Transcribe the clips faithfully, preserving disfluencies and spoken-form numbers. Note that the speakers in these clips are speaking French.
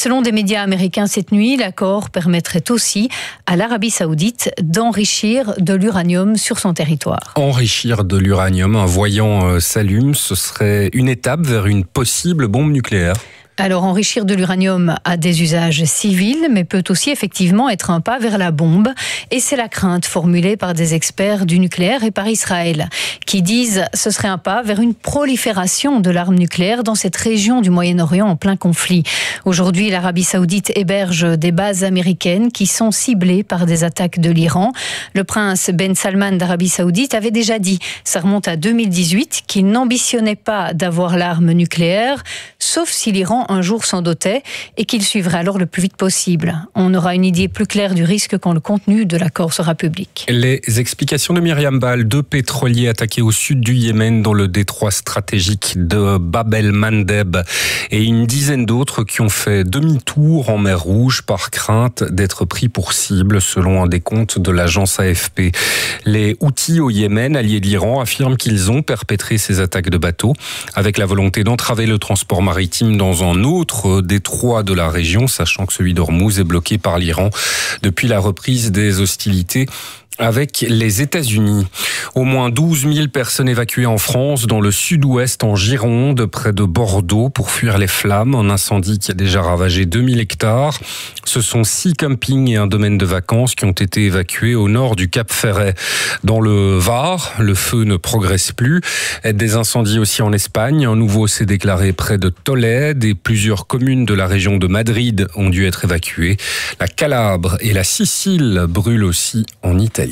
selon des médias américains cette nuit, l'accord permettrait aussi à l'Arabie Saoudite d'enrichir de l'uranium sur son territoire. Enrichir de l'uranium, un voyant s'allume, ce serait une étape vers une possible bombe nucléaire. Alors, enrichir de l'uranium a des usages civils, mais peut aussi effectivement être un pas vers la bombe. Et c'est la crainte formulée par des experts du nucléaire et par Israël, qui disent ce serait un pas vers une prolifération de l'arme nucléaire dans cette région du Moyen-Orient en plein conflit. Aujourd'hui, l'Arabie Saoudite héberge des bases américaines qui sont ciblées par des attaques de l'Iran. Le prince Ben Salman d'Arabie Saoudite avait déjà dit, ça remonte à deux mille dix-huit, qu'il n'ambitionnait pas d'avoir l'arme nucléaire, sauf si l'Iran un jour s'en dotait et qu'il suivrait alors le plus vite possible. On aura une idée plus claire du risque quand le contenu de l'accord sera public. Les explications de Myriam Ball, deux pétroliers attaqués au sud du Yémen dans le détroit stratégique de Bab el-Mandeb et une dizaine d'autres qui ont fait demi-tour en mer Rouge par crainte d'être pris pour cible selon un décompte de l'agence A F P. Les Houthis au Yémen, alliés de l'Iran, affirment qu'ils ont perpétré ces attaques de bateaux avec la volonté d'entraver le transport maritime dans un autre détroit de la région, sachant que celui d'Ormuz est bloqué par l'Iran depuis la reprise des hostilités avec les États-Unis. Au moins douze mille personnes évacuées en France, dans le sud-ouest, en Gironde, près de Bordeaux, pour fuir les flammes. Un incendie qui a déjà ravagé deux mille hectares. Ce sont six campings et un domaine de vacances qui ont été évacués au nord du Cap Ferret. Dans le Var, le feu ne progresse plus. Des incendies aussi en Espagne. Un nouveau s'est déclaré près de Tolède et plusieurs communes de la région de Madrid ont dû être évacuées. La Calabre et la Sicile brûlent aussi en Italie.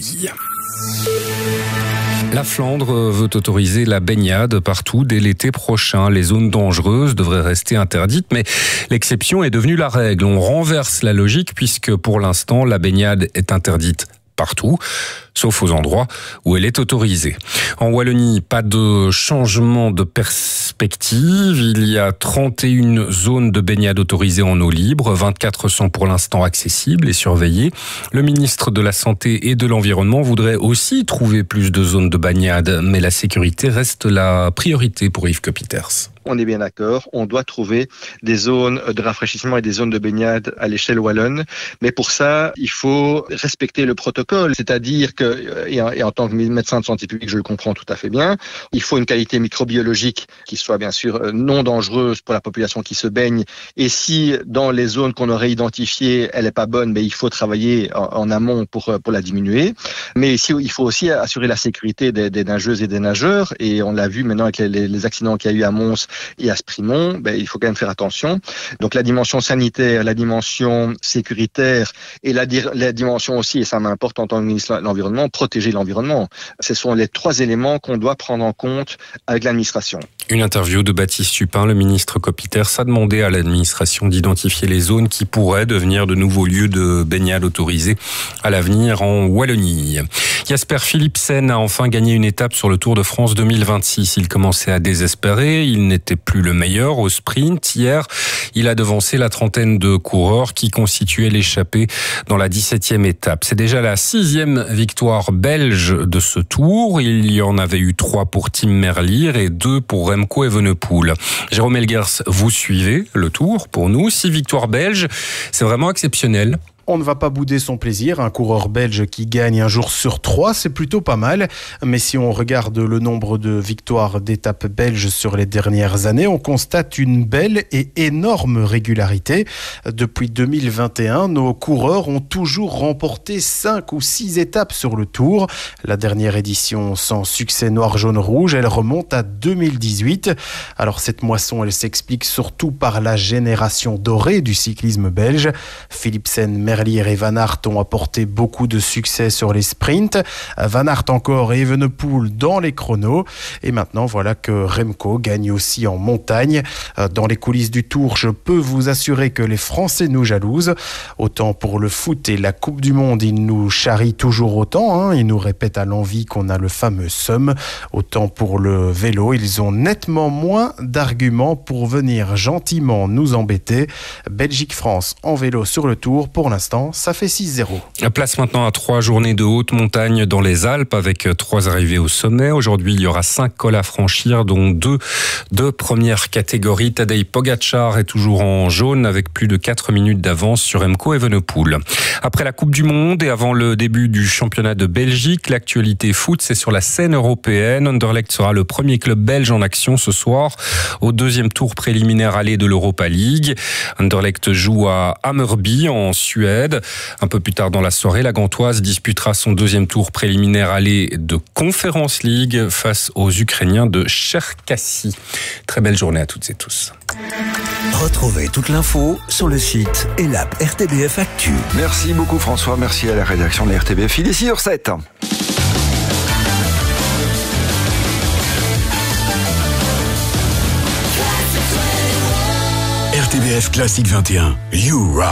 La Flandre veut autoriser la baignade partout dès l'été prochain. Les zones dangereuses devraient rester interdites, mais l'exception est devenue la règle. On renverse la logique puisque pour l'instant, la baignade est interdite partout, sauf aux endroits où elle est autorisée. En Wallonie, pas de changement de perspective. Il y a trente et une zones de baignade autorisées en eau libre, vingt-quatre sont pour l'instant accessibles et surveillées. Le ministre de la Santé et de l'Environnement voudrait aussi trouver plus de zones de baignade, mais la sécurité reste la priorité pour Yves Copiters. On est bien d'accord, on doit trouver des zones de rafraîchissement et des zones de baignade à l'échelle wallonne. Mais pour ça, il faut respecter le protocole. C'est-à-dire que, et en tant que médecin de santé publique, je le comprends tout à fait bien, il faut une qualité microbiologique qui soit bien sûr non dangereuse pour la population qui se baigne. Et si dans les zones qu'on aurait identifiées, elle n'est pas bonne, mais il faut travailler en, en amont pour, pour la diminuer. Mais ici, il faut aussi assurer la sécurité des, des nageuses et des nageurs. Et on l'a vu maintenant avec les, les, les accidents qu'il y a eu à Mons et à Sprimont, ben, il faut quand même faire attention. Donc la dimension sanitaire, la dimension sécuritaire et la, la dimension aussi, et ça m'importe en tant que ministre de l'Environnement, protéger l'environnement. Ce sont les trois éléments qu'on doit prendre en compte avec l'administration. Une interview de Baptiste Tupin, le ministre Copiters a demandé à l'administration d'identifier les zones qui pourraient devenir de nouveaux lieux de baignade autorisés à l'avenir en Wallonie. Jasper Philipsen a enfin gagné une étape sur le Tour de France deux mille vingt-six. Il commençait à désespérer, il n'était plus le meilleur au sprint. Hier, il a devancé la trentaine de coureurs qui constituaient l'échappée dans la dix-septième étape. C'est déjà la sixième victoire belge de ce Tour. Il y en avait eu trois pour Tim Merlier et deux pour Remco Evenepoel. Jérôme Elgers, vous suivez le Tour pour nous. Six victoires belges, c'est vraiment exceptionnel. On ne va pas bouder son plaisir. Un coureur belge qui gagne un jour sur trois, c'est plutôt pas mal. Mais si on regarde le nombre de victoires d'étapes belges sur les dernières années, on constate une belle et énorme régularité. Depuis deux mille vingt et un, nos coureurs ont toujours remporté cinq ou six étapes sur le Tour. La dernière édition sans succès noir-jaune-rouge, elle remonte à deux mille dix-huit. Alors cette moisson, elle s'explique surtout par la génération dorée du cyclisme belge. Philipsen, Merlier et Van Aert ont apporté beaucoup de succès sur les sprints. Van Aert encore et Evenepoel dans les chronos. Et maintenant, voilà que Remco gagne aussi en montagne. Dans les coulisses du Tour, je peux vous assurer que les Français nous jalousent. Autant pour le foot et la Coupe du Monde, ils nous charrient toujours autant. Hein. Ils nous répètent à l'envi qu'on a le fameux seum. Autant pour le vélo, ils ont nettement moins d'arguments pour venir gentiment nous embêter. Belgique-France en vélo sur le Tour, pour l'instant. l'instant, ça fait six zéro. Place maintenant à trois journées de haute montagne dans les Alpes avec trois arrivées au sommet. Aujourd'hui, il y aura cinq cols à franchir, dont deux de première catégorie. Tadej Pogačar est toujours en jaune avec plus de quatre minutes d'avance sur Remco Evenepoel. Après la Coupe du Monde et avant le début du championnat de Belgique, l'actualité foot, c'est sur la scène européenne. Anderlecht sera le premier club belge en action ce soir au deuxième tour préliminaire aller de l'Europa League. Anderlecht joue à Hammarby en Suède. Un peu plus tard dans la soirée, la Gantoise disputera son deuxième tour préliminaire aller de Conference League face aux Ukrainiens de Cherkassy. Très belle journée à toutes et tous. Retrouvez toute l'info sur le site et l'app R T B F Actu. Merci beaucoup François, merci à la rédaction de la R T B F. Il est six heures sept. R T B F Classique vingt et un, You Rock.